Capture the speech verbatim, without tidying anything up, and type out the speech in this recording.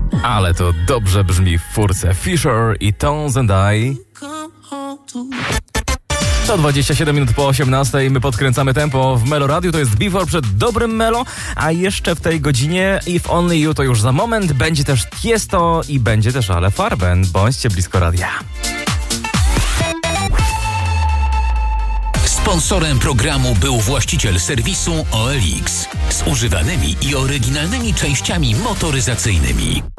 Ale to dobrze brzmi w furce. Fisher i Tones and I. To dwadzieścia siedem minut po osiemnastej. My podkręcamy tempo w Melo Radio. To jest Before przed dobrym Melo, a jeszcze w tej godzinie If Only You to już za moment. Będzie też Tiesto i będzie też Ale Farben. Bądźcie blisko radia. Sponsorem programu był właściciel serwisu O L X z używanymi i oryginalnymi częściami motoryzacyjnymi.